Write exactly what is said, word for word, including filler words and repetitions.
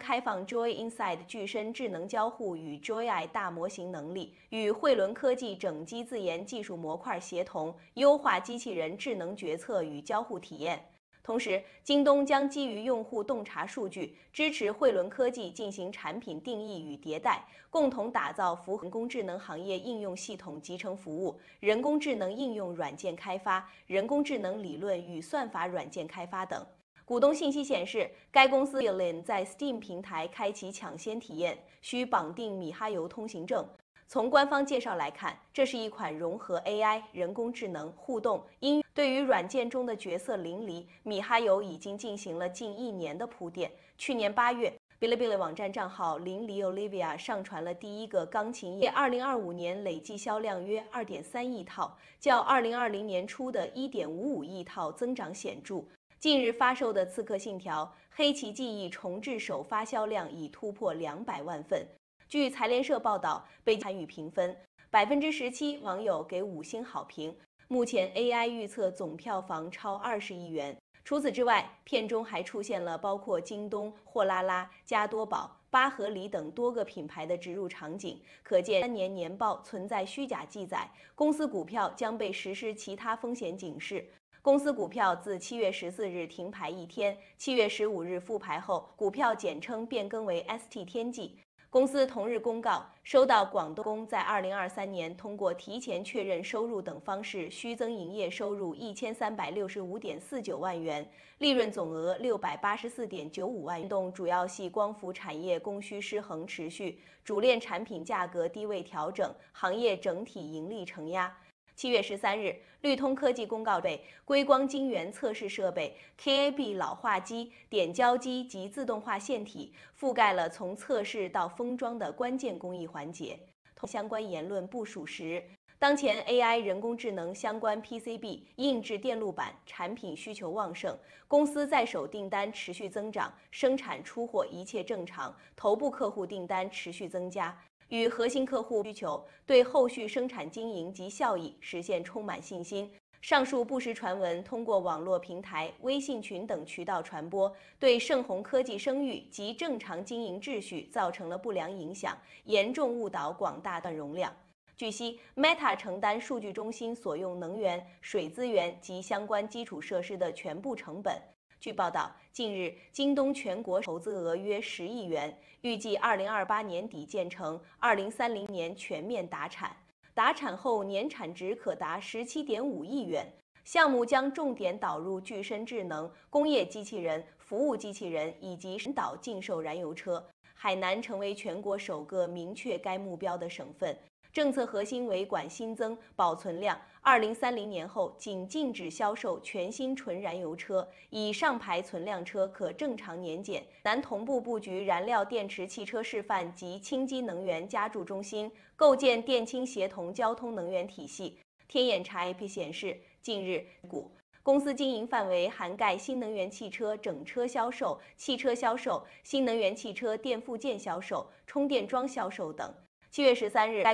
开放 Joy Inside 具身智能交互与 Joy 大模型能力，与汇伦科技整机自研技术模块协同，优化机器人智能决策与交互体验。同时，京东将基于用户洞察数据，支持汇伦科技进行产品定义与迭代，共同打造符合人工智能行业应用系统集成服务、人工智能应用软件开发、人工智能理论与算法软件开发等。股东信息显示，该公司 Lin 在 Steam 平台开启抢先体验，需绑定米哈游通行证。从官方介绍来看，这是一款融合 A I、人工智能、互动、音乐。对于软件中的角色淋漓，米哈游已经进行了近一年的铺垫。去年八月，哔哩哔哩网站账号淋漓 Olivia 上传了第一个钢琴夜，二零二五年累计销量约二点三亿套，较二零二零年初的一点五五亿套增长显著。近日发售的《刺客信条：黑旗记忆》重置首发销量已突破两百万份。据财联社报道，被参与评分，百分之十七网友给五星好评。目前 A I 预测总票房超二十亿元。除此之外，片中还出现了包括京东、货拉拉、加多宝、巴合里等多个品牌的植入场景，可见三年年报存在虚假记载，公司股票将被实施其他风险警示。公司股票自七月十四日停牌一天，七月十五日复牌后，股票简称变更为 S T 天际。公司同日公告，收到广东公在二零二三年通过提前确认收入等方式虚增营业收入一千三百六十五点四九万元，利润总额六百八十四点九五万元。动主要系光伏产业供需失衡持续，主链产品价格低位调整，行业整体盈利承压。七月十三日，绿通科技公告被硅光晶圆测试设备、K A B 老化机、点胶机及自动化线体，覆盖了从测试到封装的关键工艺环节。相关言论不属实。当前 A I 人工智能相关 P C B 硬质电路板产品需求旺盛，公司在手订单持续增长，生产出货一切正常，头部客户订单持续增加。与核心客户需求，对后续生产经营及效益实现充满信心。上述不实传闻通过网络平台、微信群等渠道传播，对盛虹科技声誉及正常经营秩序造成了不良影响，严重误导广大段容量。据悉 ，Meta 承担数据中心所用能源、水资源及相关基础设施的全部成本。据报道，近日京东全国投资额约十亿元，预计二零二八年底建成，二零三零年全面达产。达产后年产值可达十七点五亿元。项目将重点导入具身智能、工业机器人、服务机器人以及神岛禁售燃油车。海南成为全国首个明确该目标的省份。政策核心为管新增保存量，二零三零年后仅禁止销售全新纯燃油车，以上牌存量车可正常年检。南同步布局燃料电池汽车示范及氢基能源加注中心，构建电氢协同交通能源体系。天眼查 A P P 显示，近日股公司经营范围涵盖新能源汽车整车销售、汽车销售、新能源汽车电附件销售、充电桩销售等。七月十三日，该